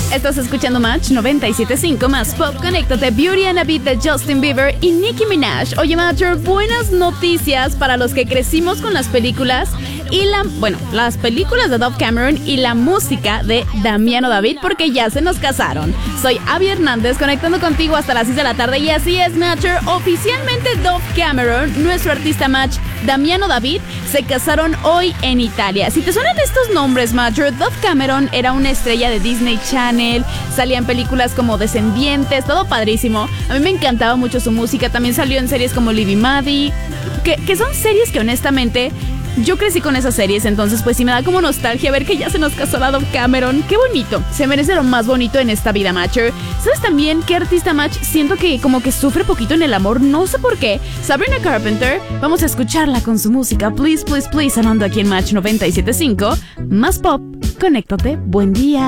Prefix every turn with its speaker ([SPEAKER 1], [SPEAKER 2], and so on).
[SPEAKER 1] Estás escuchando Match 97.5 más Pop. Conéctate, Beauty and a Beat de Justin Bieber y Nicki Minaj. Oye, Matcher, buenas noticias para los que crecimos con las películas y las películas de Dove Cameron y la música de Damiano David, porque ya se nos casaron. Soy Abby Hernández, conectando contigo hasta las 6 de la tarde. Y así es, Matcher, oficialmente Dove Cameron, nuestro artista Match, Damiano David, se casaron hoy en Italia. Si te suenan estos nombres, Matcher, Dove Cameron era una estrella de Disney Channel, salía en películas como Descendientes, todo padrísimo. A mí me encantaba mucho su música, también salió en series como Libby Maddie, que son series que honestamente yo crecí con esas series, entonces pues sí me da como nostalgia ver que ya se nos casó la Dove Cameron. ¡Qué bonito! Se merece lo más bonito en esta vida, Matcher. ¿Sabes también qué artista, Match? Siento que como que sufre poquito en el amor, no sé por qué. Sabrina Carpenter. Vamos a escucharla con su música Please, Please, Please, sonando aquí en Match 97.5. Más Pop. Conéctate. Buen día.